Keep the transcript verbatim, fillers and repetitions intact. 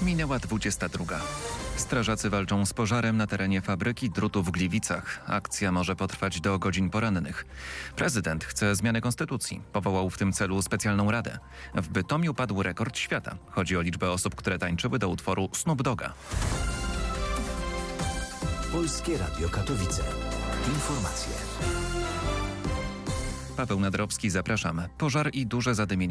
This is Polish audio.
Minęła dwudziesta druga. Strażacy walczą z pożarem na terenie fabryki drutu w Gliwicach. Akcja może potrwać do godzin porannych. Prezydent chce zmiany konstytucji. Powołał w tym celu specjalną radę. W Bytomiu padł rekord świata. Chodzi o liczbę osób, które tańczyły do utworu Snoop Dogga. Polskie Radio Katowice. Informacje. Paweł Nadrowski, zapraszam. Pożar i duże zadymienie